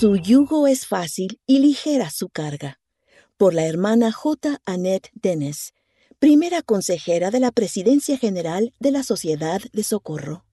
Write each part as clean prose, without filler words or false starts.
Su yugo es fácil y ligera su carga. Por la hermana J. Annette Dennis, primera consejera de la Presidencia General de la Sociedad de Socorro.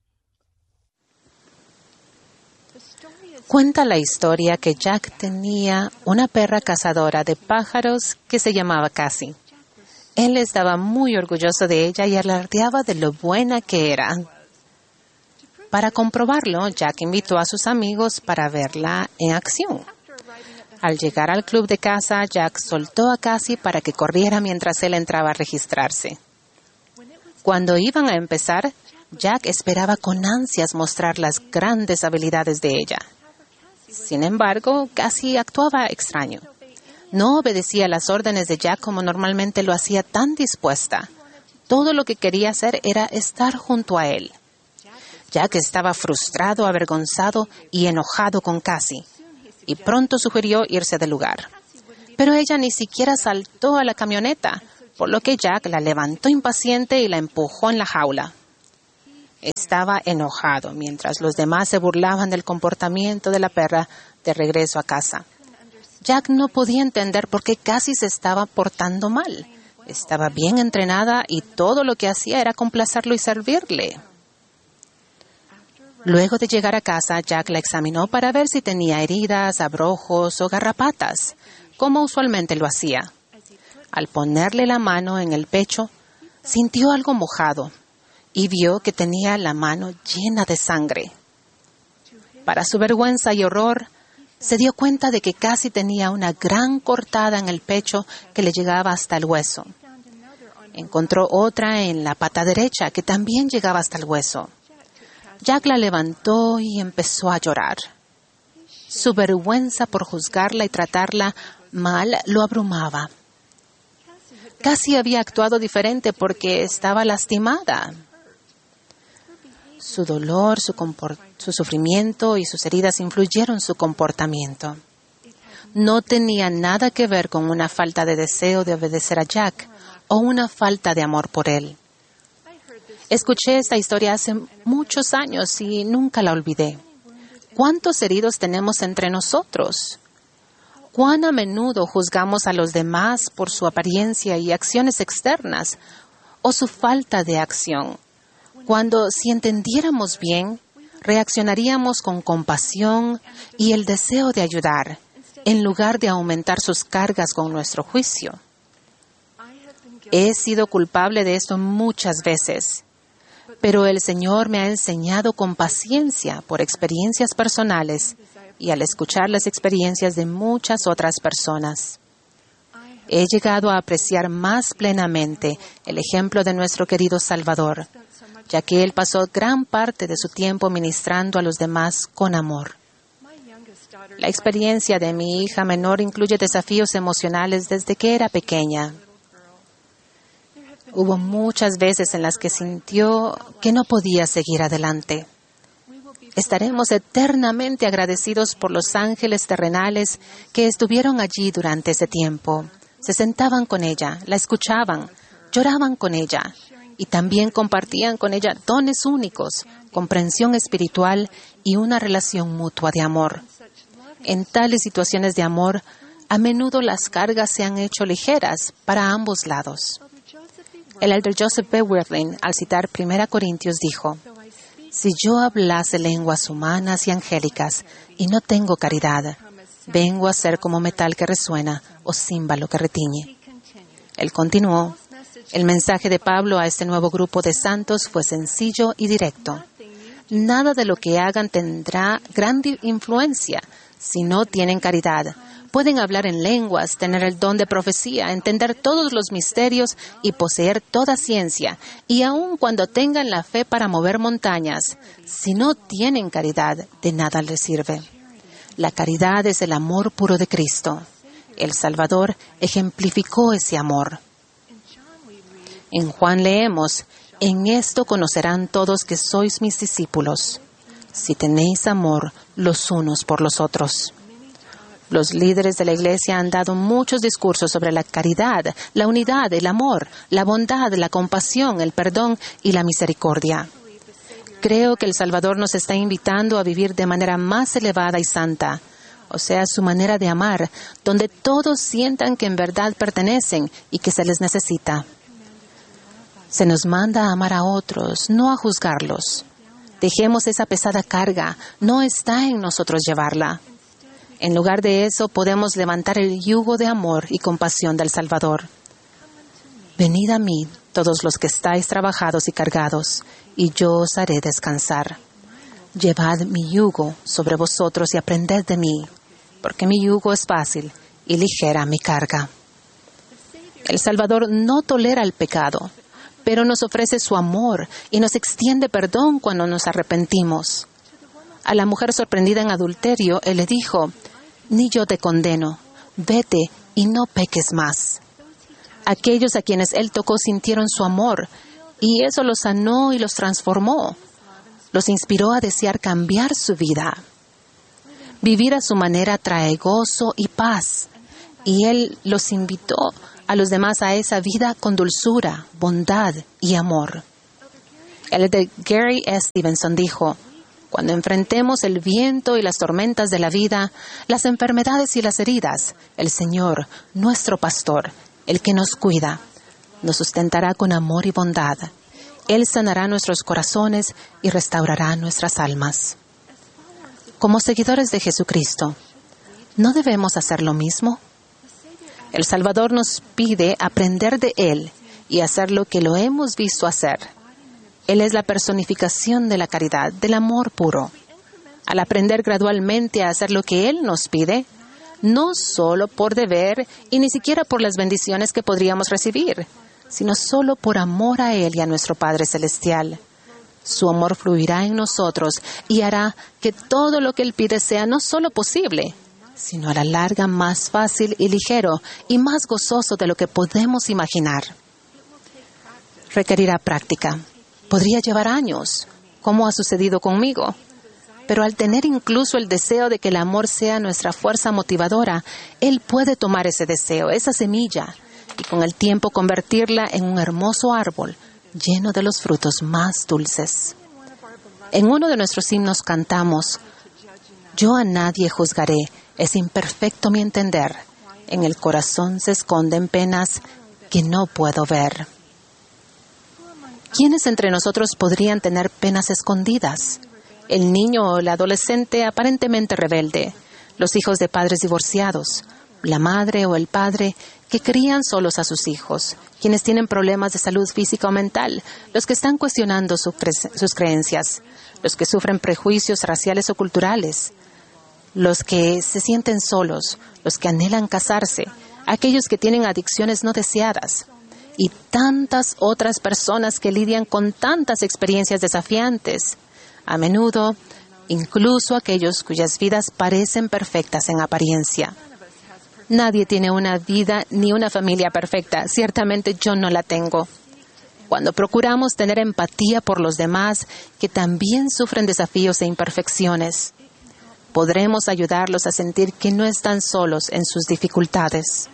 Cuenta la historia que Jack tenía una perra cazadora de pájaros que se llamaba Cassie. Él estaba muy orgulloso de ella y alardeaba de lo buena que era. Para comprobarlo, Jack invitó a sus amigos para verla en acción. Al llegar al club de caza, Jack soltó a Cassie para que corriera mientras él entraba a registrarse. Cuando iban a empezar, Jack esperaba con ansias mostrar las grandes habilidades de ella. Sin embargo, Cassie actuaba extraño. No obedecía las órdenes de Jack como normalmente lo hacía, tan dispuesta. Todo lo que quería hacer era estar junto a él. Jack estaba frustrado, avergonzado y enojado con Cassie, y pronto sugirió irse del lugar. Pero ella ni siquiera saltó a la camioneta, por lo que Jack la levantó impaciente y la empujó en la jaula. Estaba enojado mientras los demás se burlaban del comportamiento de la perra de regreso a casa. Jack no podía entender por qué Cassie se estaba portando mal. Estaba bien entrenada y todo lo que hacía era complacerlo y servirle. Luego de llegar a casa, Jack la examinó para ver si tenía heridas, abrojos o garrapatas, como usualmente lo hacía. Al ponerle la mano en el pecho, sintió algo mojado y vio que tenía la mano llena de sangre. Para su vergüenza y horror, se dio cuenta de que Cassie tenía una gran cortada en el pecho que le llegaba hasta el hueso. Encontró otra en la pata derecha que también llegaba hasta el hueso. Jack la levantó y empezó a llorar. Su vergüenza por juzgarla y tratarla mal lo abrumaba. Cassie había actuado diferente porque estaba lastimada. Su dolor, su sufrimiento y sus heridas influyeron en su comportamiento. No tenía nada que ver con una falta de deseo de obedecer a Jack o una falta de amor por él. Escuché esta historia hace muchos años y nunca la olvidé. ¿Cuántos heridos tenemos entre nosotros? ¿Cuán a menudo juzgamos a los demás por su apariencia y acciones externas o su falta de acción? Cuando, si entendiéramos bien, reaccionaríamos con compasión y el deseo de ayudar, en lugar de aumentar sus cargas con nuestro juicio. He sido culpable de esto muchas veces, pero el Señor me ha enseñado con paciencia por experiencias personales y al escuchar las experiencias de muchas otras personas. He llegado a apreciar más plenamente el ejemplo de nuestro querido Salvador, ya que Él pasó gran parte de su tiempo ministrando a los demás con amor. La experiencia de mi hija menor incluye desafíos emocionales desde que era pequeña. Hubo muchas veces en las que sintió que no podía seguir adelante. Estaremos eternamente agradecidos por los ángeles terrenales que estuvieron allí durante ese tiempo. Se sentaban con ella, la escuchaban, lloraban con ella y también compartían con ella dones únicos, comprensión espiritual y una relación mutua de amor. En tales situaciones de amor, a menudo las cargas se han hecho ligeras para ambos lados. El elder Joseph B. Wirthlin, al citar 1 Corintios, dijo: «Si yo hablase lenguas humanas y angélicas y no tengo caridad, vengo a ser como metal que resuena o címbalo que retiñe». Él continuó: «El mensaje de Pablo a este nuevo grupo de santos fue sencillo y directo. Nada de lo que hagan tendrá gran influencia si no tienen caridad. Pueden hablar en lenguas, tener el don de profecía, entender todos los misterios y poseer toda ciencia. Y aun cuando tengan la fe para mover montañas, si no tienen caridad, de nada les sirve. La caridad es el amor puro de Cristo. El Salvador ejemplificó ese amor». En Juan leemos: «En esto conocerán todos que sois mis discípulos, si tenéis amor los unos por los otros». Los líderes de la Iglesia han dado muchos discursos sobre la caridad, la unidad, el amor, la bondad, la compasión, el perdón y la misericordia. Creo que el Salvador nos está invitando a vivir de manera más elevada y santa, o sea, su manera de amar, donde todos sientan que en verdad pertenecen y que se les necesita. Se nos manda a amar a otros, no a juzgarlos. Dejemos esa pesada carga, no está en nosotros llevarla. En lugar de eso, podemos levantar el yugo de amor y compasión del Salvador. Venid a mí, todos los que estáis trabajados y cargados, y yo os haré descansar. Llevad mi yugo sobre vosotros y aprended de mí, porque mi yugo es fácil y ligera mi carga. El Salvador no tolera el pecado, pero nos ofrece su amor y nos extiende perdón cuando nos arrepentimos. A la mujer sorprendida en adulterio, Él le dijo: «Ni yo te condeno, vete y no peques más». Aquellos a quienes Él tocó sintieron su amor, y eso los sanó y los transformó. Los inspiró a desear cambiar su vida. Vivir a su manera trae gozo y paz, y Él los invitó a los demás a esa vida con dulzura, bondad y amor. El de Gary S. Stevenson dijo: «Cuando enfrentemos el viento y las tormentas de la vida, las enfermedades y las heridas, el Señor, nuestro pastor, el que nos cuida, nos sustentará con amor y bondad. Él sanará nuestros corazones y restaurará nuestras almas». Como seguidores de Jesucristo, ¿no debemos hacer lo mismo? El Salvador nos pide aprender de Él y hacer lo que lo hemos visto hacer. Él es la personificación de la caridad, del amor puro. Al aprender gradualmente a hacer lo que Él nos pide, no solo por deber y ni siquiera por las bendiciones que podríamos recibir, sino solo por amor a Él y a nuestro Padre Celestial. Su amor fluirá en nosotros y hará que todo lo que Él pide sea no solo posible, sino a la larga más fácil y ligero y más gozoso de lo que podemos imaginar. Requerirá práctica. Podría llevar años, como ha sucedido conmigo. Pero al tener incluso el deseo de que el amor sea nuestra fuerza motivadora, Él puede tomar ese deseo, esa semilla, y con el tiempo convertirla en un hermoso árbol lleno de los frutos más dulces. En uno de nuestros himnos cantamos: «Yo a nadie juzgaré, es imperfecto mi entender, en el corazón se esconden penas que no puedo ver». ¿Quiénes entre nosotros podrían tener penas escondidas? El niño o el adolescente aparentemente rebelde, los hijos de padres divorciados, la madre o el padre que crían solos a sus hijos, quienes tienen problemas de salud física o mental, los que están cuestionando sus creencias, los que sufren prejuicios raciales o culturales, los que se sienten solos, los que anhelan casarse, aquellos que tienen adicciones no deseadas, y tantas otras personas que lidian con tantas experiencias desafiantes. A menudo, incluso aquellos cuyas vidas parecen perfectas en apariencia. Nadie tiene una vida ni una familia perfecta. Ciertamente yo no la tengo. Cuando procuramos tener empatía por los demás que también sufren desafíos e imperfecciones, podremos ayudarlos a sentir que no están solos en sus dificultades.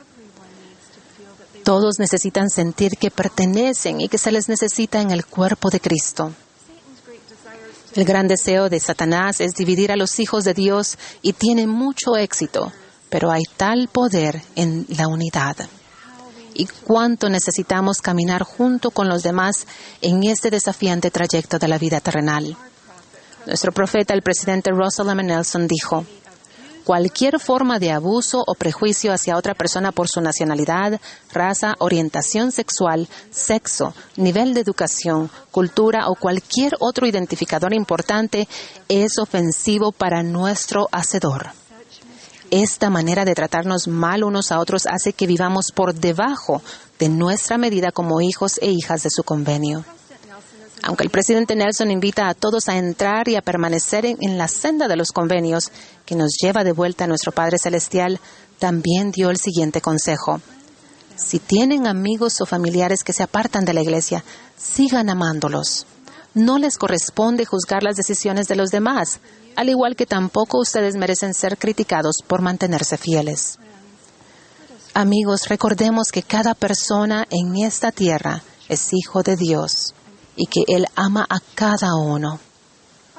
Todos necesitan sentir que pertenecen y que se les necesita en el cuerpo de Cristo. El gran deseo de Satanás es dividir a los hijos de Dios y tiene mucho éxito, pero hay tal poder en la unidad. Y cuánto necesitamos caminar junto con los demás en este desafiante trayecto de la vida terrenal. Nuestro profeta, el presidente Russell M. Nelson, dijo: «Cualquier forma de abuso o prejuicio hacia otra persona por su nacionalidad, raza, orientación sexual, sexo, nivel de educación, cultura o cualquier otro identificador importante es ofensivo para nuestro Hacedor». Esta manera de tratarnos mal unos a otros hace que vivamos por debajo de nuestra medida como hijos e hijas de su convenio. Aunque el presidente Nelson invita a todos a entrar y a permanecer en la senda de los convenios que nos lleva de vuelta a nuestro Padre Celestial, también dio el siguiente consejo: si tienen amigos o familiares que se apartan de la iglesia, sigan amándolos. No les corresponde juzgar las decisiones de los demás, al igual que tampoco ustedes merecen ser criticados por mantenerse fieles. Amigos, recordemos que cada persona en esta tierra es hijo de Dios y que Él ama a cada uno.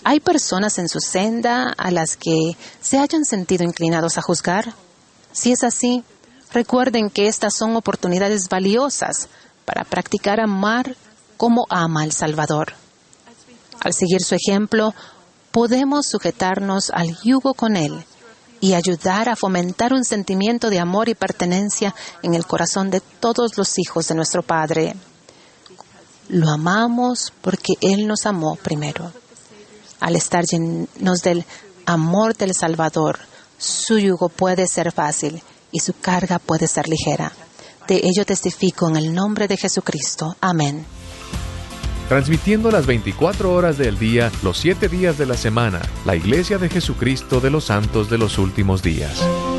¿Hay personas en su senda a las que se hayan sentido inclinados a juzgar? Si es así, recuerden que estas son oportunidades valiosas para practicar amar como ama el Salvador. Al seguir su ejemplo, podemos sujetarnos al yugo con Él y ayudar a fomentar un sentimiento de amor y pertenencia en el corazón de todos los hijos de nuestro Padre. Lo amamos porque Él nos amó primero. Al estar llenos del amor del Salvador, su yugo puede ser fácil y su carga puede ser ligera. De ello testifico en el nombre de Jesucristo. Amén. Transmitiendo las 24 horas del día, los 7 días de la semana, la Iglesia de Jesucristo de los Santos de los Últimos Días.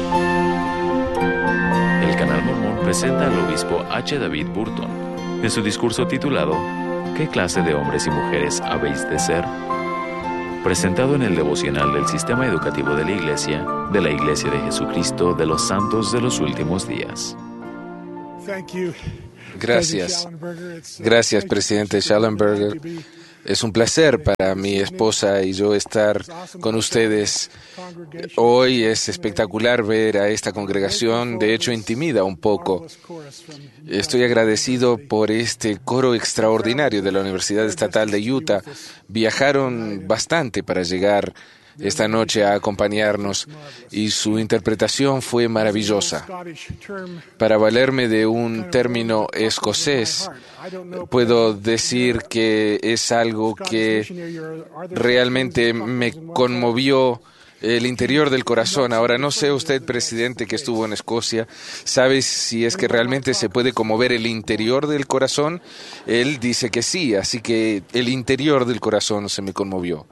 El Canal Mormón presenta al obispo H. David Burton en su discurso titulado ¿Qué clase de hombres y mujeres habéis de ser? Presentado en el devocional del Sistema Educativo de la Iglesia de Jesucristo de los Santos de los Últimos Días. Gracias, presidente Schallenberger. Es un placer para mi esposa y yo estar con ustedes. Hoy es espectacular ver a esta congregación, de hecho intimida un poco. Estoy agradecido por este coro extraordinario de la Universidad Estatal de Utah. Viajaron bastante para llegar esta noche a acompañarnos y su interpretación fue maravillosa. Para valerme de un término escocés, puedo decir que es algo que realmente me conmovió el interior del corazón. Ahora, no sé usted, presidente, que estuvo en Escocia, ¿sabe si es que realmente se puede conmover el interior del corazón? Él dice que sí, así que el interior del corazón se me conmovió.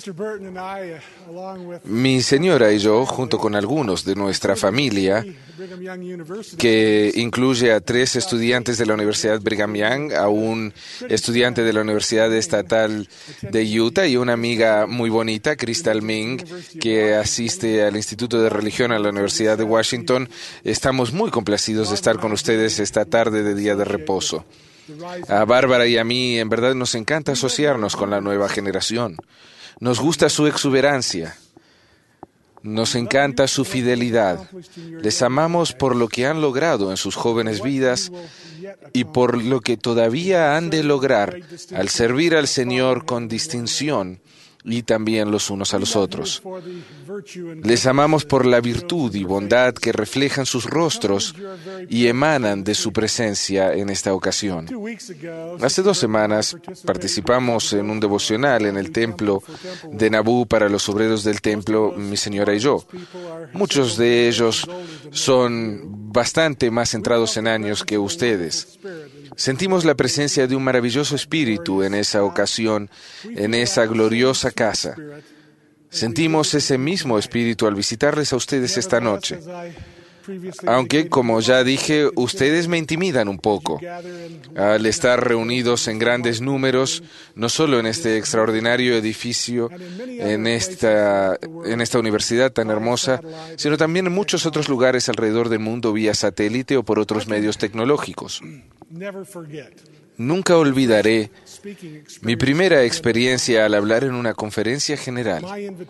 Mi señora y yo, junto con algunos de nuestra familia, que incluye a 3 estudiantes de la Universidad Brigham Young, a un estudiante de la Universidad Estatal de Utah y una amiga muy bonita, Crystal Ming, que asiste al Instituto de Religión a la Universidad de Washington, estamos muy complacidos de estar con ustedes esta tarde de día de reposo. A Bárbara y a mí, en verdad, nos encanta asociarnos con la nueva generación. Nos gusta su exuberancia. Nos encanta su fidelidad. Les amamos por lo que han logrado en sus jóvenes vidas y por lo que todavía han de lograr al servir al Señor con distinción y también los unos a los otros. Les amamos por la virtud y bondad que reflejan sus rostros y emanan de su presencia en esta ocasión. Hace 2 semanas participamos en un devocional en el templo de Nabú para los obreros del templo, mi señora y yo. Muchos de ellos son bastante más centrados en años que ustedes. Sentimos la presencia de un maravilloso espíritu en esa ocasión, en esa gloriosa casa. Sentimos ese mismo espíritu al visitarles a ustedes esta noche. Aunque, como ya dije, ustedes me intimidan un poco. Al estar reunidos en grandes números, no solo en este extraordinario edificio, en esta universidad tan hermosa, sino también en muchos otros lugares alrededor del mundo vía satélite o por otros medios tecnológicos. Nunca olvidaré mi primera experiencia al hablar en una conferencia general.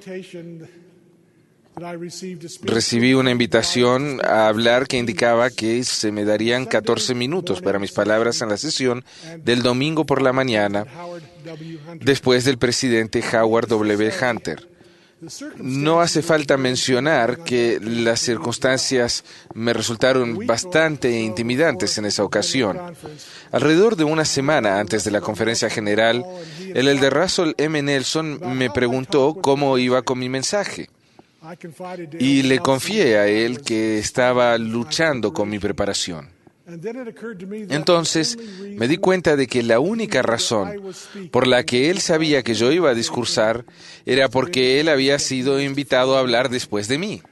Recibí una invitación a hablar que indicaba que se me darían 14 minutos para mis palabras en la sesión del domingo por la mañana, después del presidente Howard W. Hunter. No hace falta mencionar que las circunstancias me resultaron bastante intimidantes en esa ocasión. Alrededor de una semana antes de la conferencia general, el elder Russell M. Nelson me preguntó cómo iba con mi mensaje. Y le confié a él que estaba luchando con mi preparación. Entonces me di cuenta de que la única razón por la que él sabía que yo iba a discursar era porque él había sido invitado a hablar después de mí.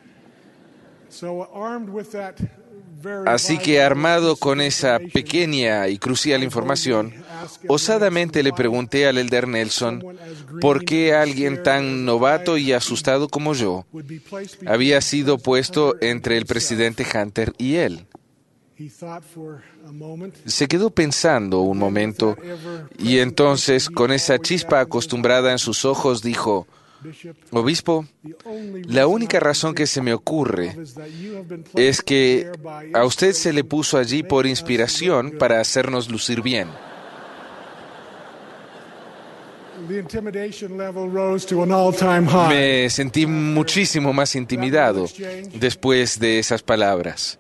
Así que, armado con esa pequeña y crucial información, osadamente le pregunté al elder Nelson por qué alguien tan novato y asustado como yo había sido puesto entre el presidente Hunter y él. Se quedó pensando un momento y entonces, con esa chispa acostumbrada en sus ojos, dijo: Obispo, la única razón que se me ocurre es que a usted se le puso allí por inspiración para hacernos lucir bien. Me sentí muchísimo más intimidado después de esas palabras.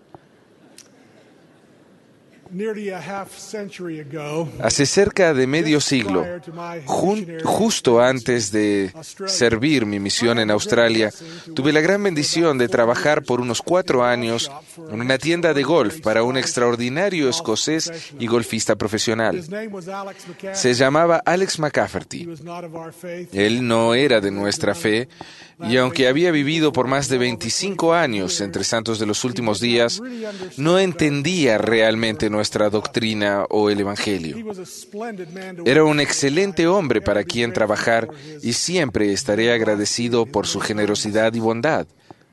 Hace cerca de medio siglo, justo antes de servir mi misión en Australia, tuve la gran bendición de trabajar por unos 4 años en una tienda de golf para un extraordinario escocés y golfista profesional. Se llamaba Alex McCafferty. Él no era de nuestra fe, y aunque había vivido por más de 25 años entre santos de los últimos días, no entendía realmente nuestra doctrina o el Evangelio. Era un excelente hombre para quien trabajar y siempre estaré agradecido por su generosidad y bondad.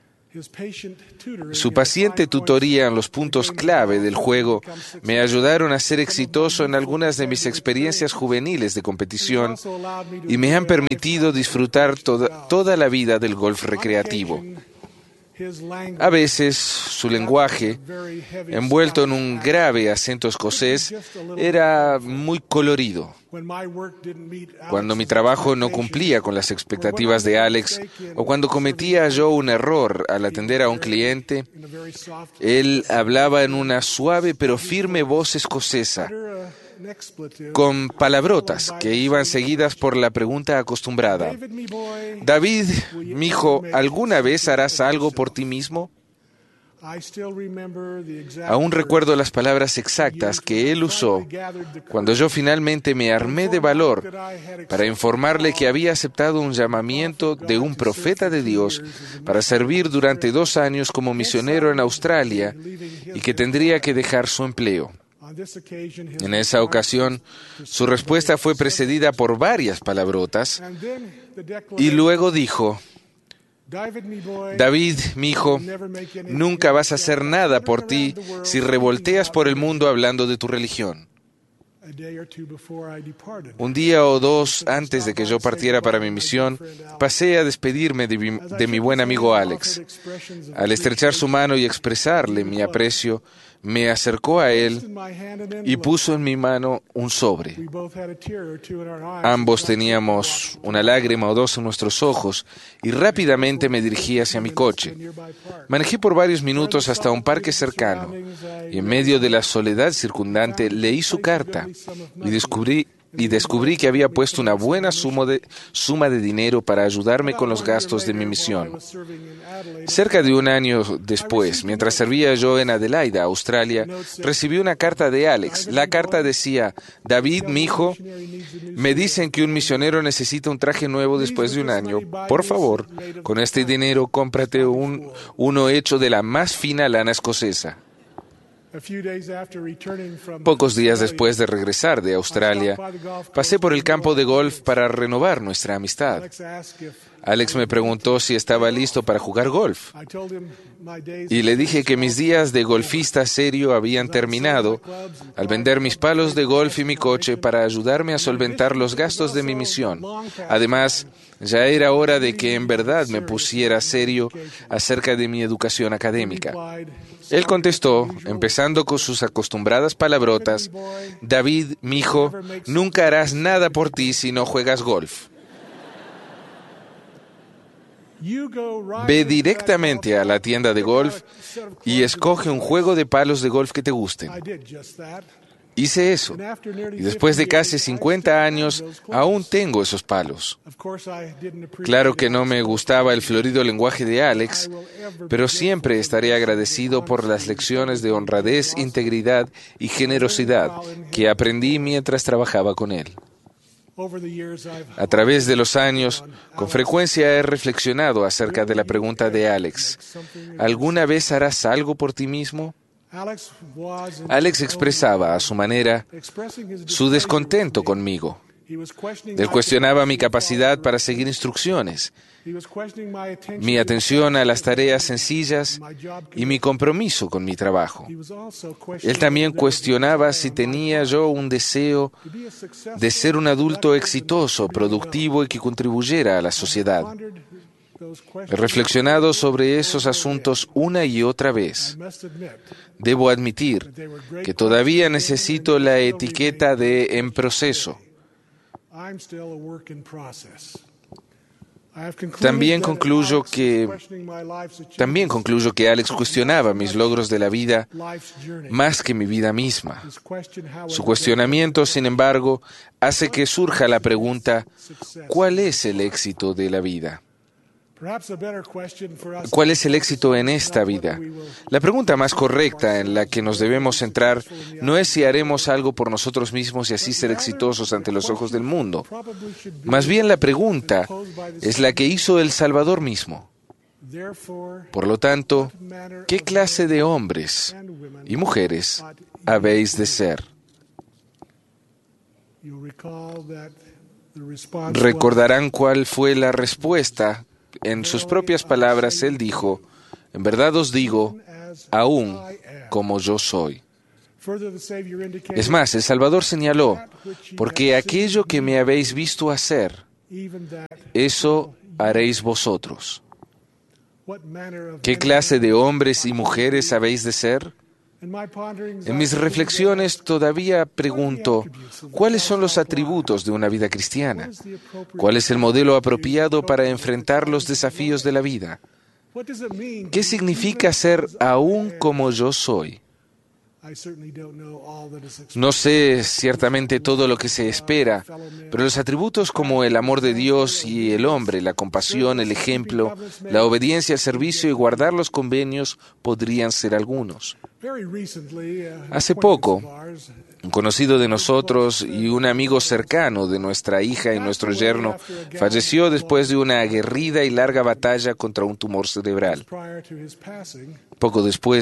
Su paciente tutoría en los puntos clave del juego me ayudaron a ser exitoso en algunas de mis experiencias juveniles de competición y me han permitido disfrutar toda la vida del golf recreativo. A veces, su lenguaje, envuelto en un grave acento escocés, era muy colorido. Cuando mi trabajo no cumplía con las expectativas de Alex, o cuando cometía yo un error al atender a un cliente, él hablaba en una suave pero firme voz escocesa, con palabrotas que iban seguidas por la pregunta acostumbrada: David, mijo, ¿alguna vez harás algo por ti mismo? Aún recuerdo las palabras exactas que él usó cuando yo finalmente me armé de valor para informarle que había aceptado un llamamiento de un profeta de Dios para servir durante 2 años como misionero en Australia y que tendría que dejar su empleo. En esa ocasión, su respuesta fue precedida por varias palabrotas y luego dijo: David, mi hijo, nunca vas a hacer nada por ti si revolteas por el mundo hablando de tu religión. Un día o 2 antes de que yo partiera para mi misión, pasé a despedirme de mi buen amigo Alex. Al estrechar su mano y expresarle mi aprecio, me acercó a él y puso en mi mano un sobre. Ambos teníamos una lágrima o 2 en nuestros ojos y rápidamente me dirigí hacia mi coche. Manejé por varios minutos hasta un parque cercano y en medio de la soledad circundante leí su carta y descubrí que había puesto una buena suma de dinero para ayudarme con los gastos de mi misión. Cerca de 1 año después, mientras servía yo en Adelaida, Australia, recibí una carta de Alex. La carta decía: David, mi hijo, me dicen que un misionero necesita un traje nuevo después de 1 año. Por favor, con este dinero cómprate uno hecho de la más fina lana escocesa. Pocos días después de regresar de Australia, pasé por el campo de golf para renovar nuestra amistad. Alex me preguntó si estaba listo para jugar golf. Y le dije que mis días de golfista serio habían terminado al vender mis palos de golf y mi coche para ayudarme a solventar los gastos de mi misión. Además, ya era hora de que en verdad me pusiera serio acerca de mi educación académica. Él contestó, empezando con sus acostumbradas palabrotas: David, mi hijo, nunca harás nada por ti si no juegas golf. Ve directamente a la tienda de golf y escoge un juego de palos de golf que te gusten. Hice eso, y después de casi 50 años, aún tengo esos palos. Claro que no me gustaba el florido lenguaje de Alex, pero siempre estaré agradecido por las lecciones de honradez, integridad y generosidad que aprendí mientras trabajaba con él. A través de los años, con frecuencia he reflexionado acerca de la pregunta de Alex: ¿alguna vez harás algo por ti mismo? Alex expresaba a su manera su descontento conmigo. Él cuestionaba mi capacidad para seguir instrucciones, mi atención a las tareas sencillas y mi compromiso con mi trabajo. Él también cuestionaba si tenía yo un deseo de ser un adulto exitoso, productivo y que contribuyera a la sociedad. He reflexionado sobre esos asuntos una y otra vez. Debo admitir que todavía necesito la etiqueta de en proceso. También concluyo que Alex cuestionaba mis logros de la vida más que mi vida misma. Su cuestionamiento, sin embargo, hace que surja la pregunta: ¿cuál es el éxito de la vida? ¿Cuál es el éxito en esta vida? La pregunta más correcta en la que nos debemos centrar no es si haremos algo por nosotros mismos y así ser exitosos ante los ojos del mundo. Más bien la pregunta es la que hizo el Salvador mismo. Por lo tanto, ¿qué clase de hombres y mujeres habéis de ser? Recordarán cuál fue la respuesta. En sus propias palabras, él dijo: en verdad os digo, aún como yo soy. Es más, el Salvador señaló: porque aquello que me habéis visto hacer, eso haréis vosotros. ¿Qué clase de hombres y mujeres habéis de ser? En mis reflexiones todavía pregunto: ¿cuáles son los atributos de una vida cristiana? ¿Cuál es el modelo apropiado para enfrentar los desafíos de la vida? ¿Qué significa ser aún como yo soy? No sé ciertamente todo lo que se espera, pero los atributos como el amor de Dios y el hombre, la compasión, el ejemplo, la obediencia al servicio y guardar los convenios podrían ser algunos. Hace poco, un conocido de nosotros y un amigo cercano de nuestra hija y nuestro yerno falleció después de una aguerrida y larga batalla contra un tumor cerebral. Poco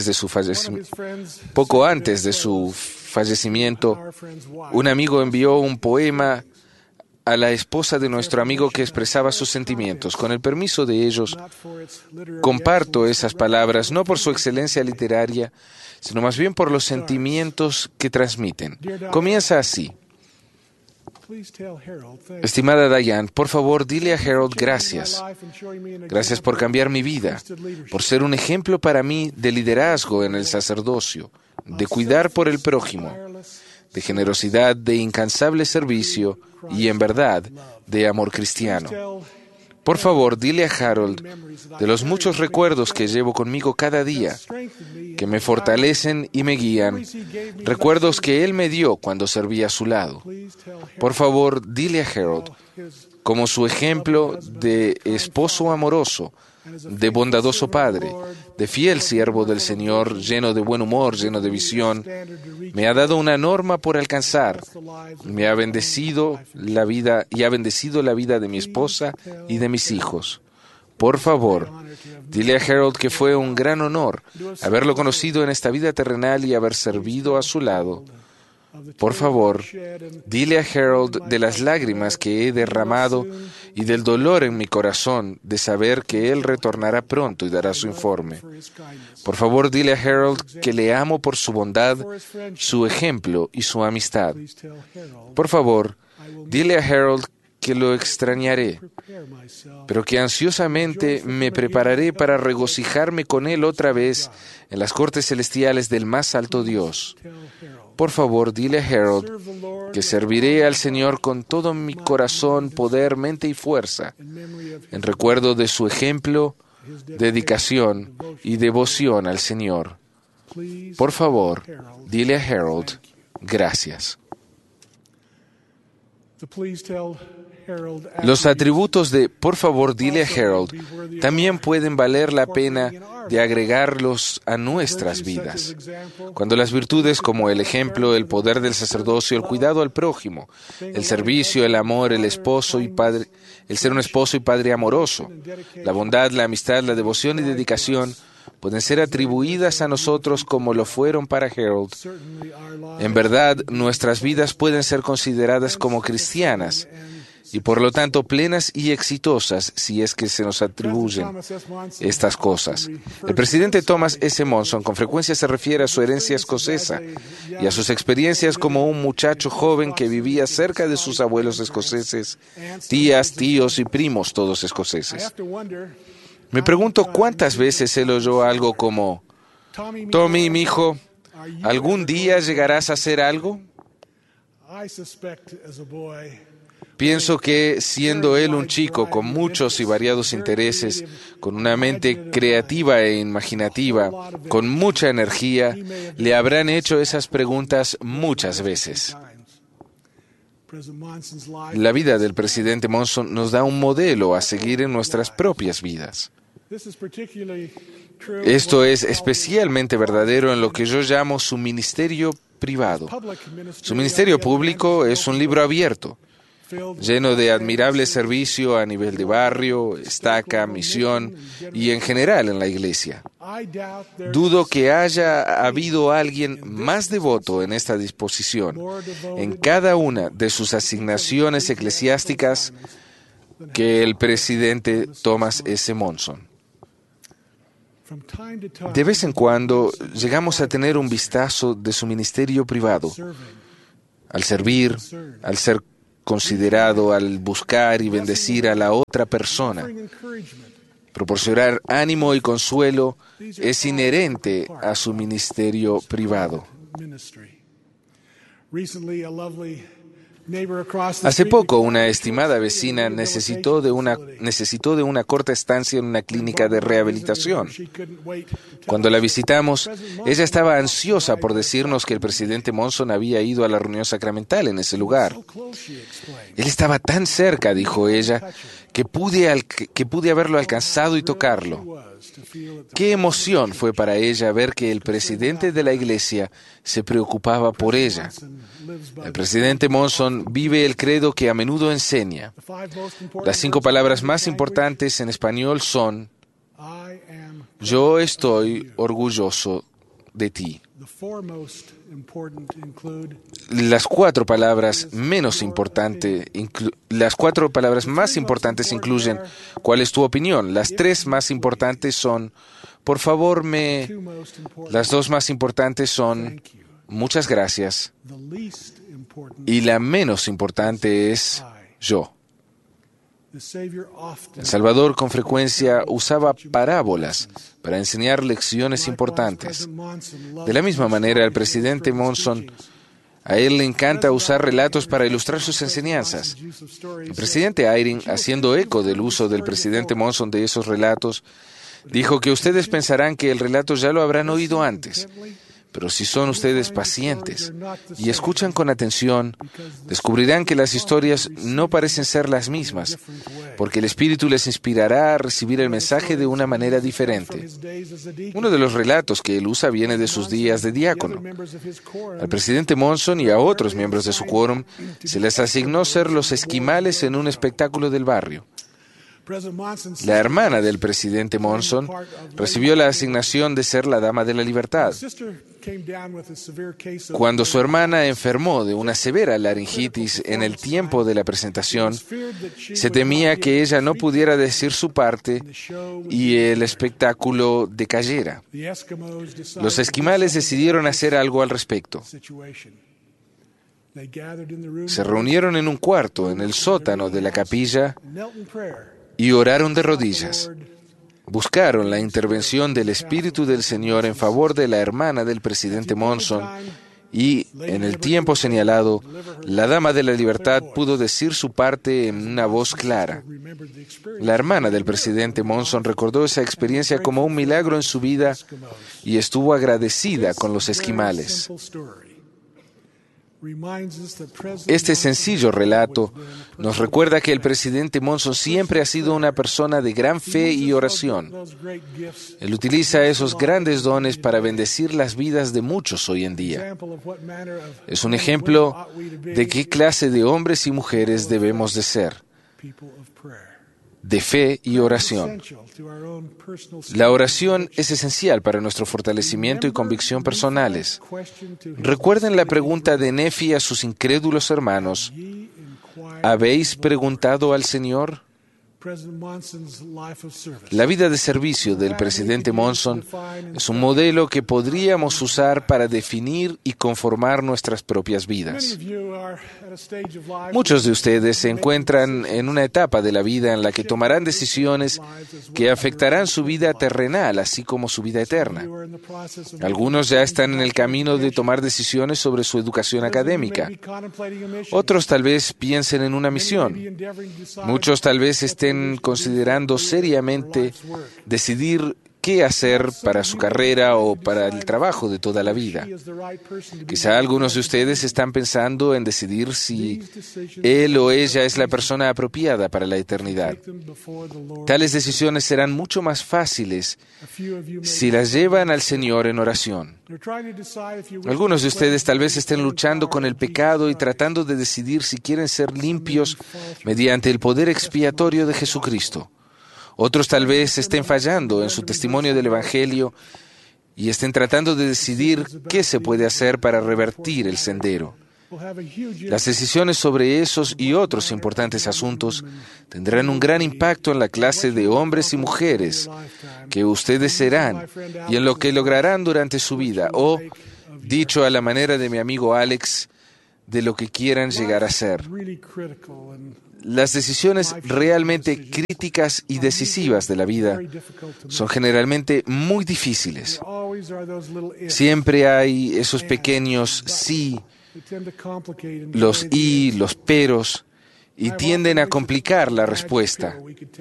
antes de su fallecimiento, un amigo envió un poema a la esposa de nuestro amigo que expresaba sus sentimientos. Con el permiso de ellos, comparto esas palabras no por su excelencia literaria, sino más bien por los sentimientos que transmiten. Comienza así: estimada Diane, por favor dile a Harold gracias. Gracias por cambiar mi vida, por ser un ejemplo para mí de liderazgo en el sacerdocio, de cuidar por el prójimo, de generosidad, de incansable servicio y, en verdad, de amor cristiano. Por favor, dile a Harold de los muchos recuerdos que llevo conmigo cada día, que me fortalecen y me guían, recuerdos que él me dio cuando servía a su lado. Por favor, dile a Harold, como su ejemplo de esposo amoroso, de bondadoso padre, de fiel siervo del Señor, lleno de buen humor, lleno de visión, me ha dado una norma por alcanzar, me ha bendecido la vida y ha bendecido la vida de mi esposa y de mis hijos. Por favor, dile a Harold que fue un gran honor haberlo conocido en esta vida terrenal y haber servido a su lado. Por favor, dile a Harold de las lágrimas que he derramado y del dolor en mi corazón de saber que él retornará pronto y dará su informe. Por favor, dile a Harold que le amo por su bondad, su ejemplo y su amistad. Por favor, dile a Harold que lo extrañaré, pero que ansiosamente me prepararé para regocijarme con él otra vez en las cortes celestiales del más alto Dios. Por favor, dile a Harold que serviré al Señor con todo mi corazón, poder, mente y fuerza, en recuerdo de su ejemplo, dedicación y devoción al Señor. Por favor, dile a Harold, gracias. Los atributos de por favor dile a Harold también pueden valer la pena de agregarlos a nuestras vidas. Cuando las virtudes como el ejemplo, el poder del sacerdocio, el cuidado al prójimo, el servicio, el amor, el esposo y padre, el ser un esposo y padre amoroso, la bondad, la amistad, la devoción y dedicación pueden ser atribuidas a nosotros como lo fueron para Harold. En verdad, nuestras vidas pueden ser consideradas como cristianas y por lo tanto plenas y exitosas si es que se nos atribuyen estas cosas. El presidente Thomas S. Monson con frecuencia se refiere a su herencia escocesa y a sus experiencias como un muchacho joven que vivía cerca de sus abuelos escoceses, tías, tíos y primos todos escoceses. Me pregunto cuántas veces él oyó algo como: Tommy, mijo, ¿algún día llegarás a hacer algo? Pienso que, siendo él un chico con muchos y variados intereses, con una mente creativa e imaginativa, con mucha energía, le habrán hecho esas preguntas muchas veces. La vida del presidente Monson nos da un modelo a seguir en nuestras propias vidas. Esto es especialmente verdadero en lo que yo llamo su ministerio privado. Su ministerio público es un libro abierto, lleno de admirable servicio a nivel de barrio, estaca, misión y en general en la iglesia. Dudo que haya habido alguien más devoto en esta disposición, en cada una de sus asignaciones eclesiásticas, que el presidente Thomas S. Monson. De vez en cuando llegamos a tener un vistazo de su ministerio privado, al servir, al ser considerado, al buscar y bendecir a la otra persona. Proporcionar ánimo y consuelo es inherente a su ministerio privado. Hace poco, una estimada vecina necesitó de una corta estancia en una clínica de rehabilitación. Cuando la visitamos, ella estaba ansiosa por decirnos que el presidente Monson había ido a la reunión sacramental en ese lugar. Él estaba tan cerca, dijo ella, que pude haberlo alcanzado y tocarlo. Qué emoción fue para ella ver que el presidente de la iglesia se preocupaba por ella. El presidente Monson vive el credo que a menudo enseña. Las 5 palabras más importantes en español son: yo estoy orgulloso de ti. Las 4 palabras más importantes incluyen: ¿cuál es tu opinión? Las 3 más importantes son: por favor, Las 2 más importantes son: muchas gracias. Y la menos importante es: yo. El Salvador con frecuencia usaba parábolas para enseñar lecciones importantes. De la misma manera, el presidente Monson, a él le encanta usar relatos para ilustrar sus enseñanzas. El presidente Eyring, haciendo eco del uso del presidente Monson de esos relatos, dijo que ustedes pensarán que el relato ya lo habrán oído antes. Pero si son ustedes pacientes y escuchan con atención, descubrirán que las historias no parecen ser las mismas, porque el Espíritu les inspirará a recibir el mensaje de una manera diferente. Uno de los relatos que él usa viene de sus días de diácono. Al presidente Monson y a otros miembros de su quórum se les asignó ser los esquimales en un espectáculo del barrio. La hermana del presidente Monson recibió la asignación de ser la Dama de la Libertad. Cuando su hermana enfermó de una severa laringitis en el tiempo de la presentación, se temía que ella no pudiera decir su parte y el espectáculo decayera. Los esquimales decidieron hacer algo al respecto. Se reunieron en un cuarto en el sótano de la capilla y oraron de rodillas. Buscaron la intervención del Espíritu del Señor en favor de la hermana del presidente Monson y, en el tiempo señalado, la Dama de la Libertad pudo decir su parte en una voz clara. La hermana del presidente Monson recordó esa experiencia como un milagro en su vida y estuvo agradecida con los esquimales. Este sencillo relato nos recuerda que el presidente Monson siempre ha sido una persona de gran fe y oración. Él utiliza esos grandes dones para bendecir las vidas de muchos hoy en día. Es un ejemplo de qué clase de hombres y mujeres debemos de ser. de fe y oración. La oración es esencial para nuestro fortalecimiento y convicción personales. Recuerden la pregunta de Nefi a sus incrédulos hermanos: ¿habéis preguntado al Señor? La vida de servicio del presidente Monson es un modelo que podríamos usar para definir y conformar nuestras propias vidas. Muchos de ustedes se encuentran en una etapa de la vida en la que tomarán decisiones que afectarán su vida terrenal, así como su vida eterna. Algunos ya están en el camino de tomar decisiones sobre su educación académica. Otros tal vez piensen en una misión. Muchos tal vez estén considerando seriamente decidir qué hacer para su carrera o para el trabajo de toda la vida. Quizá algunos de ustedes están pensando en decidir si él o ella es la persona apropiada para la eternidad. Tales decisiones serán mucho más fáciles si las llevan al Señor en oración. Algunos de ustedes tal vez estén luchando con el pecado y tratando de decidir si quieren ser limpios mediante el poder expiatorio de Jesucristo. Otros tal vez estén fallando en su testimonio del Evangelio y estén tratando de decidir qué se puede hacer para revertir el sendero. Las decisiones sobre esos y otros importantes asuntos tendrán un gran impacto en la clase de hombres y mujeres que ustedes serán y en lo que lograrán durante su vida, o, dicho a la manera de mi amigo Alex, de lo que quieran llegar a ser. Las decisiones realmente críticas y decisivas de la vida son generalmente muy difíciles. Siempre hay esos pequeños sí, los y, los peros, y tienden a complicar la respuesta.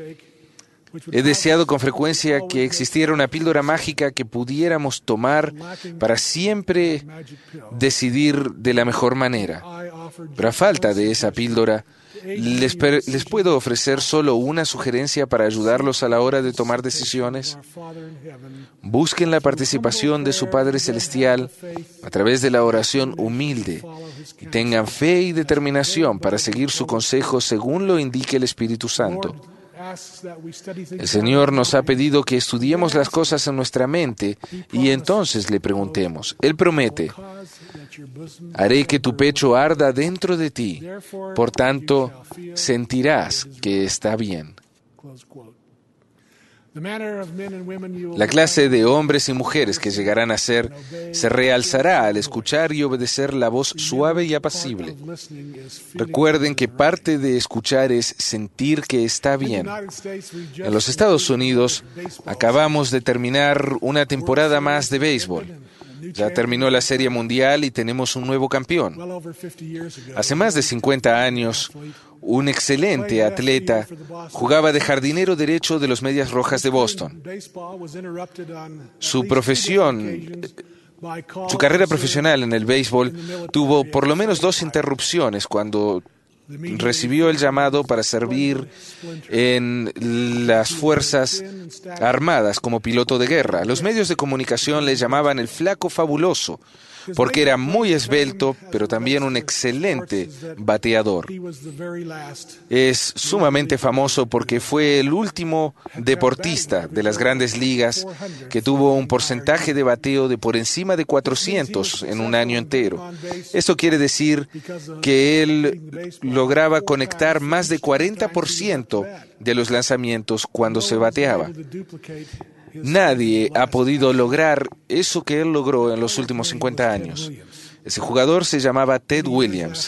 He deseado con frecuencia que existiera una píldora mágica que pudiéramos tomar para siempre decidir de la mejor manera. Pero a falta de esa píldora, ¿les puedo ofrecer solo una sugerencia para ayudarlos a la hora de tomar decisiones? Busquen la participación de su Padre Celestial a través de la oración humilde y tengan fe y determinación para seguir su consejo según lo indique el Espíritu Santo. El Señor nos ha pedido que estudiemos las cosas en nuestra mente y entonces le preguntemos. Él promete: haré que tu pecho arda dentro de ti, por tanto sentirás que está bien. La clase de hombres y mujeres que llegarán a ser se realzará al escuchar y obedecer la voz suave y apacible. Recuerden que parte de escuchar es sentir que está bien. En los Estados Unidos acabamos de terminar una temporada más de béisbol. Ya terminó la Serie Mundial y tenemos un nuevo campeón. Hace más de 50 años, un excelente atleta jugaba de jardinero derecho de los Medias Rojas de Boston. Su carrera profesional en el béisbol tuvo por lo menos 2 interrupciones cuando recibió el llamado para servir en las Fuerzas Armadas como piloto de guerra. Los medios de comunicación le llamaban el Flaco Fabuloso, porque era muy esbelto, pero también un excelente bateador. Es sumamente famoso porque fue el último deportista de las grandes ligas que tuvo un porcentaje de bateo de por encima de 400 en un año entero. Esto quiere decir que él lograba conectar más de 40% de los lanzamientos cuando se bateaba. Nadie ha podido lograr eso que él logró en los últimos 50 años. Ese jugador se llamaba Ted Williams.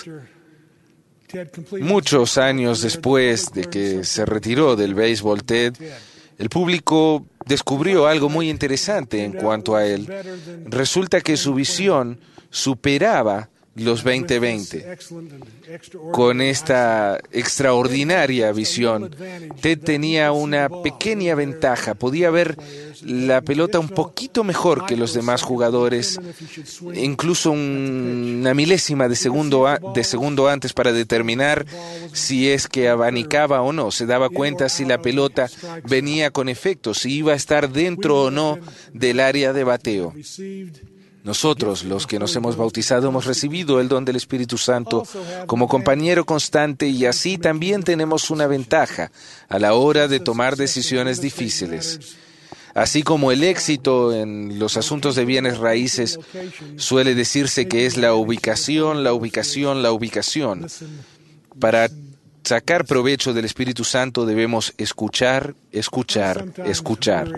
Muchos años después de que se retiró del béisbol Ted, el público descubrió algo muy interesante en cuanto a él. Resulta que su visión superaba los 20/20. Con esta extraordinaria visión, Ted tenía una pequeña ventaja. Podía ver la pelota un poquito mejor que los demás jugadores, incluso una milésima de segundo antes para determinar si es que abanicaba o no. Se daba cuenta si la pelota venía con efecto, si iba a estar dentro o no del área de bateo. Nosotros, los que nos hemos bautizado, hemos recibido el don del Espíritu Santo como compañero constante y así también tenemos una ventaja a la hora de tomar decisiones difíciles. Así como el éxito en los asuntos de bienes raíces suele decirse que es la ubicación, la ubicación, la ubicación. Para sacar provecho del Espíritu Santo debemos escuchar, escuchar, escuchar.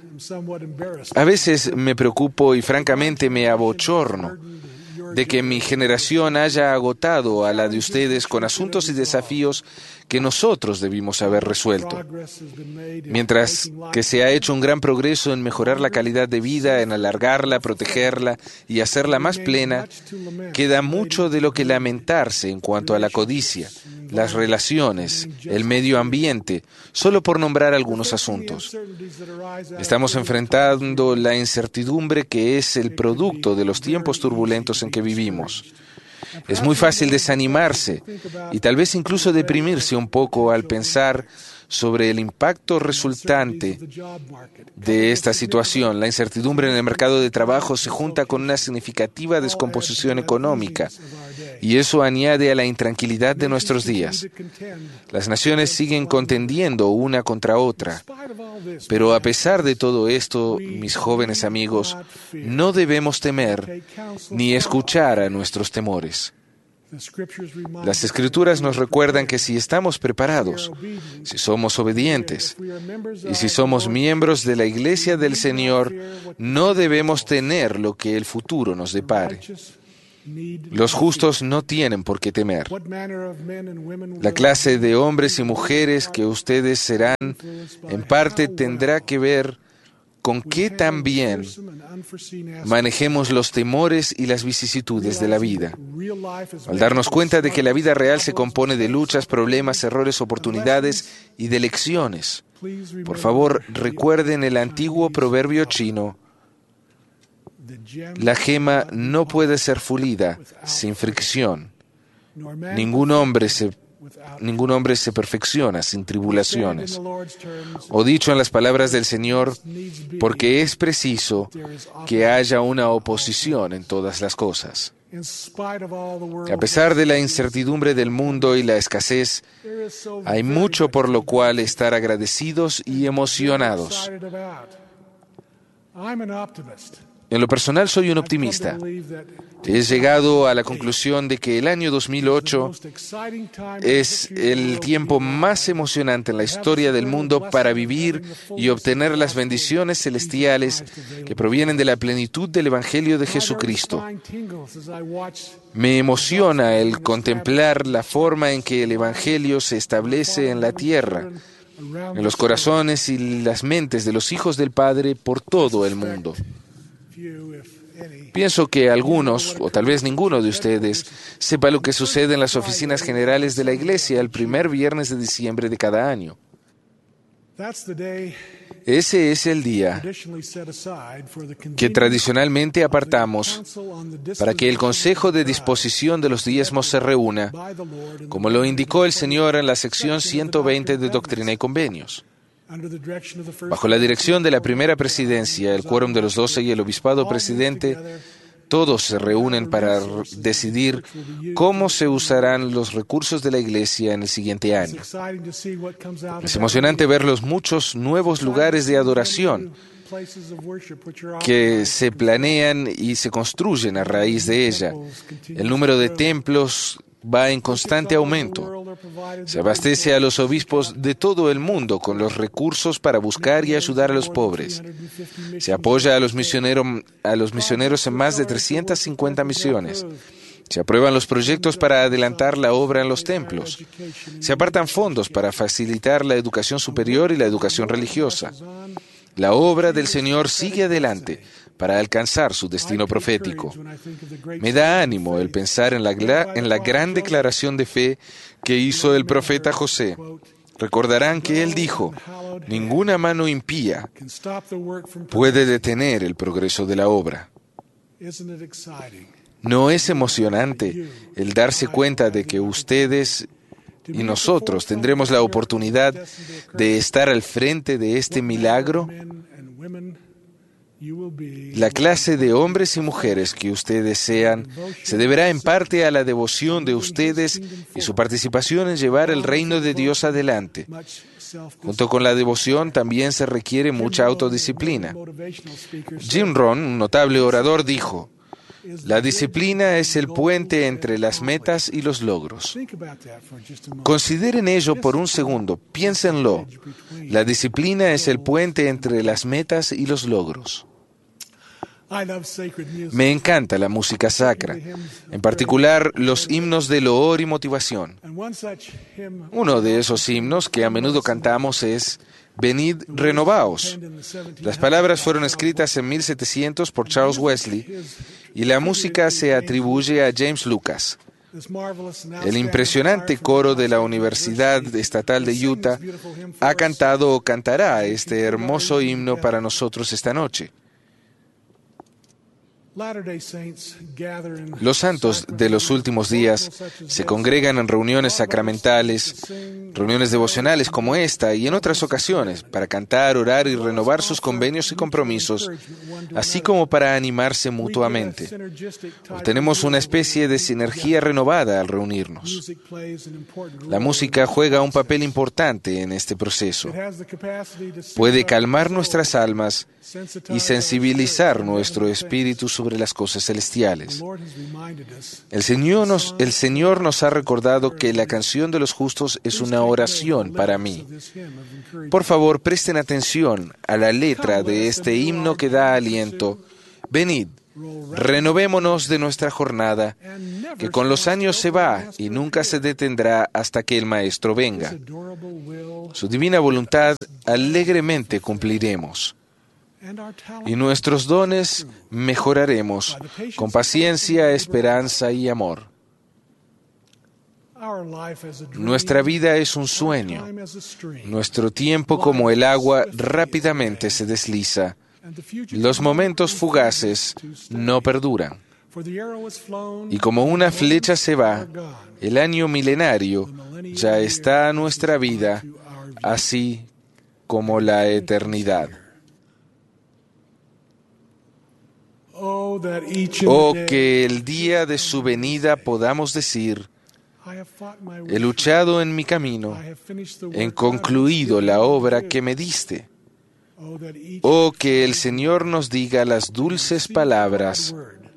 A veces me preocupo y francamente me abochorno de que mi generación haya agotado a la de ustedes con asuntos y desafíos que nosotros debimos haber resuelto. Mientras que se ha hecho un gran progreso en mejorar la calidad de vida, en alargarla, protegerla y hacerla más plena, queda mucho de lo que lamentarse en cuanto a la codicia, las relaciones, el medio ambiente, solo por nombrar algunos asuntos. Estamos enfrentando la incertidumbre que es el producto de los tiempos turbulentos en que vivimos. Es muy fácil desanimarse y tal vez incluso deprimirse un poco al pensar sobre el impacto resultante de esta situación. La incertidumbre en el mercado de trabajo se junta con una significativa descomposición económica y eso añade a la intranquilidad de nuestros días. Las naciones siguen contendiendo una contra otra, pero a pesar de todo esto, mis jóvenes amigos, no debemos temer ni escuchar a nuestros temores. Las Escrituras nos recuerdan que si estamos preparados, si somos obedientes y si somos miembros de la Iglesia del Señor, no debemos temer lo que el futuro nos depare. Los justos no tienen por qué temer. La clase de hombres y mujeres que ustedes serán, en parte tendrá que ver con qué también manejemos los temores y las vicisitudes de la vida. Al darnos cuenta de que la vida real se compone de luchas, problemas, errores, oportunidades y de lecciones, por favor, recuerden el antiguo proverbio chino: la gema no puede ser pulida sin fricción. Ningún hombre se perfecciona sin tribulaciones. O dicho en las palabras del Señor, porque es preciso que haya una oposición en todas las cosas. A pesar de la incertidumbre del mundo y la escasez, hay mucho por lo cual estar agradecidos y emocionados. En lo personal soy un optimista. He llegado a la conclusión de que el año 2008 es el tiempo más emocionante en la historia del mundo para vivir y obtener las bendiciones celestiales que provienen de la plenitud del Evangelio de Jesucristo. Me emociona el contemplar la forma en que el Evangelio se establece en la tierra, en los corazones y las mentes de los hijos del Padre por todo el mundo. Pienso que algunos, o tal vez ninguno de ustedes, sepa lo que sucede en las oficinas generales de la Iglesia el primer viernes de diciembre de cada año. Ese es el día que tradicionalmente apartamos para que el Consejo de Disposición de los Diezmos se reúna, como lo indicó el Señor en la sección 120 de Doctrina y Convenios. Bajo la dirección de la primera presidencia, el quórum de los 12 y el obispado presidente, todos se reúnen para decidir cómo se usarán los recursos de la Iglesia en el siguiente año. Es emocionante ver los muchos nuevos lugares de adoración que se planean y se construyen a raíz de ella. El número de templos va en constante aumento. Se abastece a los obispos de todo el mundo con los recursos para buscar y ayudar a los pobres. Se apoya a los misioneros en más de 350 misiones. Se aprueban los proyectos para adelantar la obra en los templos. Se apartan fondos para facilitar la educación superior y la educación religiosa. La obra del Señor sigue adelante para alcanzar su destino profético. Me da ánimo el pensar en la gran declaración de fe que hizo el profeta José. Recordarán que él dijo: ninguna mano impía puede detener el progreso de la obra. ¿No es emocionante el darse cuenta de que ustedes y nosotros tendremos la oportunidad de estar al frente de este milagro? La clase de hombres y mujeres que ustedes sean se deberá en parte a la devoción de ustedes y su participación en llevar el reino de Dios adelante. Junto con la devoción también se requiere mucha autodisciplina. Jim Rohn, un notable orador, dijo: la disciplina es el puente entre las metas y los logros. Consideren ello por un segundo, piénsenlo. La disciplina es el puente entre las metas y los logros. Me encanta la música sacra, en particular los himnos de loor y motivación. Uno de esos himnos que a menudo cantamos es Venid, renovaos. Las palabras fueron escritas en 1700 por Charles Wesley y la música se atribuye a James Lucas. El impresionante coro de la Universidad Estatal de Utah ha cantado o cantará este hermoso himno para nosotros esta noche. Los santos de los últimos días se congregan en reuniones sacramentales, reuniones devocionales como esta y en otras ocasiones para cantar, orar y renovar sus convenios y compromisos, así como para animarse mutuamente. Obtenemos una especie de sinergia renovada al reunirnos. La música juega un papel importante en este proceso. Puede calmar nuestras almas y sensibilizar nuestro espíritu sobre las cosas celestiales. El Señor nos ha recordado que la canción de los justos es una oración para mí. Por favor, presten atención a la letra de este himno que da aliento. Venid, renovémonos de nuestra jornada, que con los años se va y nunca se detendrá hasta que el Maestro venga. Su divina voluntad alegremente cumpliremos. Y nuestros dones mejoraremos con paciencia, esperanza y amor. Nuestra vida es un sueño. Nuestro tiempo como el agua rápidamente se desliza. Los momentos fugaces no perduran. Y como una flecha se va, el año milenario ya está a nuestra vida, así como la eternidad. Oh, que el día de su venida podamos decir: he luchado en mi camino, he concluido la obra que me diste. Oh, que el Señor nos diga las dulces palabras: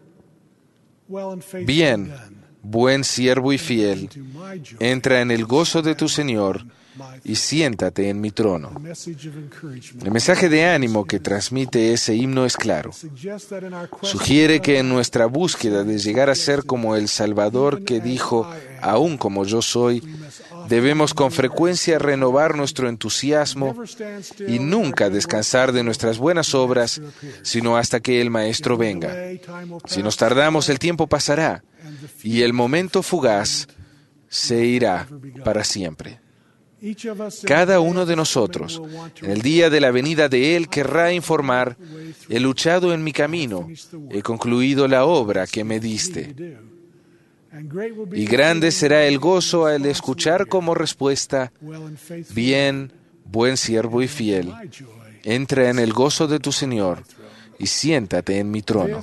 bien, buen siervo y fiel, entra en el gozo de tu Señor y siéntate en mi trono. El mensaje de ánimo que transmite ese himno es claro. Sugiere que en nuestra búsqueda de llegar a ser como el Salvador que dijo, aún como yo soy, debemos con frecuencia renovar nuestro entusiasmo y nunca descansar de nuestras buenas obras, sino hasta que el Maestro venga. Si nos tardamos, el tiempo pasará y el momento fugaz se irá para siempre. Cada uno de nosotros, en el día de la venida de Él, querrá informar: he luchado en mi camino, he concluido la obra que me diste. Y grande será el gozo al escuchar como respuesta: bien, buen siervo y fiel, entra en el gozo de tu Señor y siéntate en mi trono.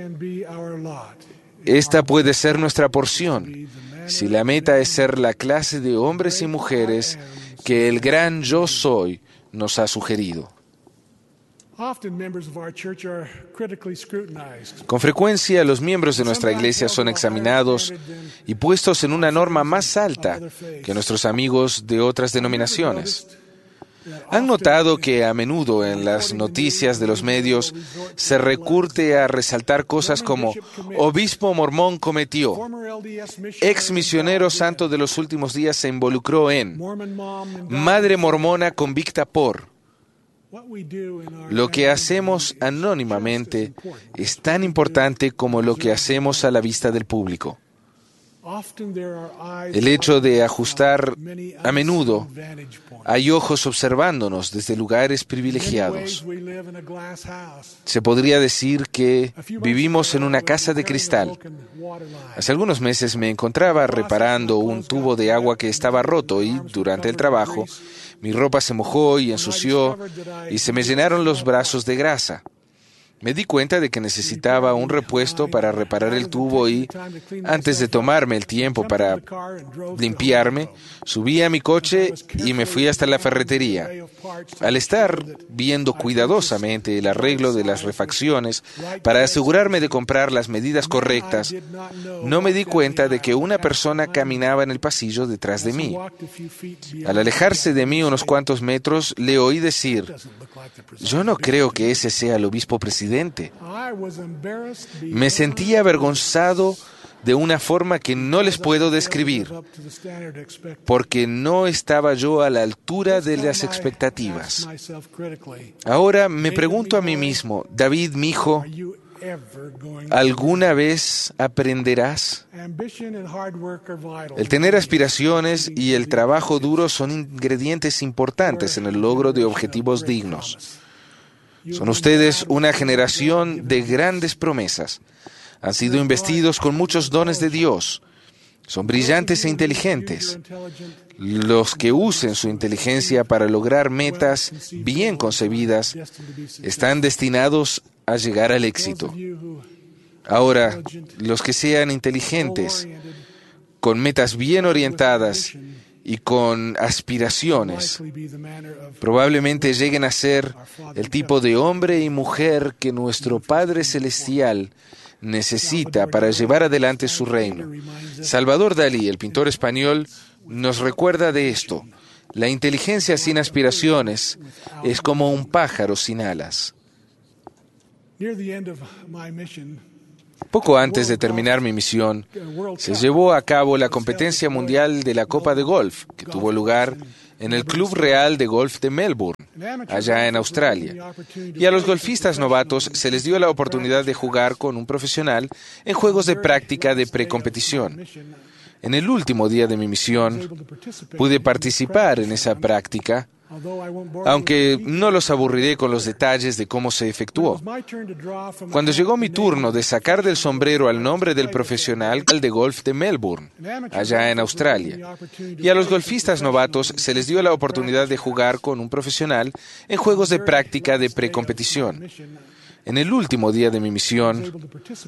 Esta puede ser nuestra porción, si la meta es ser la clase de hombres y mujeres que el gran Yo Soy nos ha sugerido. Con frecuencia, los miembros de nuestra iglesia son examinados y puestos en una norma más alta que nuestros amigos de otras denominaciones. ¿Han notado que a menudo en las noticias de los medios se recurre a resaltar cosas como obispo mormón cometió, ex misionero santo de los últimos días se involucró en, madre mormona convicta por? Lo que hacemos anónimamente es tan importante como lo que hacemos a la vista del público. El hecho de ajustar a menudo, hay ojos observándonos desde lugares privilegiados. Se podría decir que vivimos en una casa de cristal. Hace algunos meses me encontraba reparando un tubo de agua que estaba roto y, durante el trabajo, mi ropa se mojó y ensució y se me llenaron los brazos de grasa. Me di cuenta de que necesitaba un repuesto para reparar el tubo y, antes de tomarme el tiempo para limpiarme, subí a mi coche y me fui hasta la ferretería. Al estar viendo cuidadosamente el arreglo de las refacciones para asegurarme de comprar las medidas correctas, no me di cuenta de que una persona caminaba en el pasillo detrás de mí. Al alejarse de mí unos cuantos metros, le oí decir: «Yo no creo que ese sea el obispo presidente». Me sentí avergonzado de una forma que no les puedo describir, porque no estaba yo a la altura de las expectativas. Ahora me pregunto a mí mismo: David, mi hijo, ¿alguna vez aprenderás? El tener aspiraciones y el trabajo duro son ingredientes importantes en el logro de objetivos dignos. Son ustedes una generación de grandes promesas. Han sido investidos con muchos dones de Dios. Son brillantes e inteligentes. Los que usen su inteligencia para lograr metas bien concebidas están destinados a llegar al éxito. Ahora, los que sean inteligentes, con metas bien orientadas y con aspiraciones, probablemente lleguen a ser el tipo de hombre y mujer que nuestro Padre Celestial necesita para llevar adelante su reino. Salvador Dalí, el pintor español, nos recuerda de esto: la inteligencia sin aspiraciones es como un pájaro sin alas. Poco antes de terminar mi misión, se llevó a cabo la competencia mundial de la Copa de Golf, que tuvo lugar en el Club Real de Golf de Melbourne, allá en Australia. Y a los golfistas novatos se les dio la oportunidad de jugar con un profesional en juegos de práctica de precompetición. En el último día de mi misión, pude participar en esa práctica, aunque no los aburriré con los detalles de cómo se efectuó. Cuando llegó mi turno de sacar del sombrero al nombre del profesional de golf de Melbourne, allá en Australia, y a los golfistas novatos se les dio la oportunidad de jugar con un profesional en juegos de práctica de precompetición. En el último día de mi misión,